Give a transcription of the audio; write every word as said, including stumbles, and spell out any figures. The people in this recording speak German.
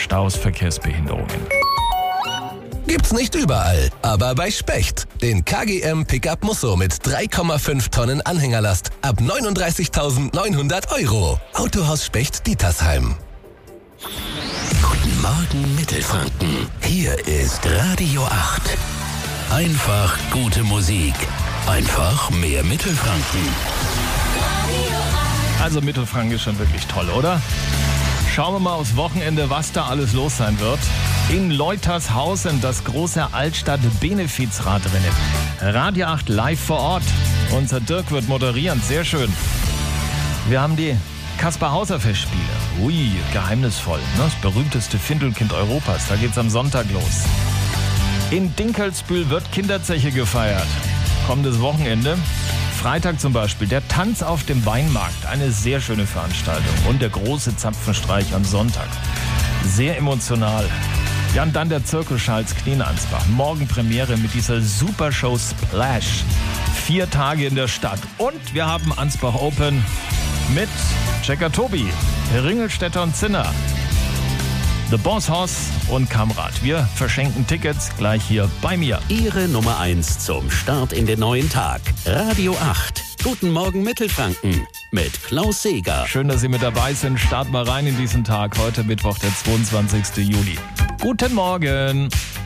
Staus, Verkehrsbehinderungen. Gibt's nicht überall, aber bei Specht. Den K G M Pickup Musso mit drei Komma fünf Tonnen Anhängerlast ab neununddreißigtausendneunhundert Euro. Autohaus Specht Dietersheim. Guten Morgen Mittelfranken. Hier ist Radio acht. Einfach gute Musik. Einfach mehr Mittelfranken. Also Mittelfranken ist schon wirklich toll, oder? Schauen wir mal aufs Wochenende, was da alles los sein wird. In Leutershausen das große Altstadt-Benefizradrennen. Radio acht live vor Ort. Unser Dirk wird moderieren, sehr schön. Wir haben die Kaspar-Hauser-Festspiele. Ui, geheimnisvoll. Ne? Das berühmteste Findelkind Europas. Da geht's am Sonntag los. In Dinkelsbühl wird Kinderzeche gefeiert. Kommendes Wochenende. Freitag zum Beispiel der Tanz auf dem Weinmarkt. Eine sehr schöne Veranstaltung. Und der große Zapfenstreich am Sonntag. Sehr emotional. Ja, und dann der Zirkus Charles Knien-Ansbach. Morgen Premiere mit dieser Supershow Splash. Vier Tage in der Stadt. Und wir haben Ansbach Open mit Checker Tobi, Ringelstetter und Zinner, The Boss Hoss und Kamrat. Wir verschenken Tickets gleich hier bei mir. Ihre Nummer eins zum Start in den neuen Tag. Radio acht. Guten Morgen Mittelfranken mit Klaus Seeger. Schön, dass Sie mit dabei sind. Start mal rein in diesen Tag. Heute Mittwoch, der zweiundzwanzigsten Juli. Guten Morgen.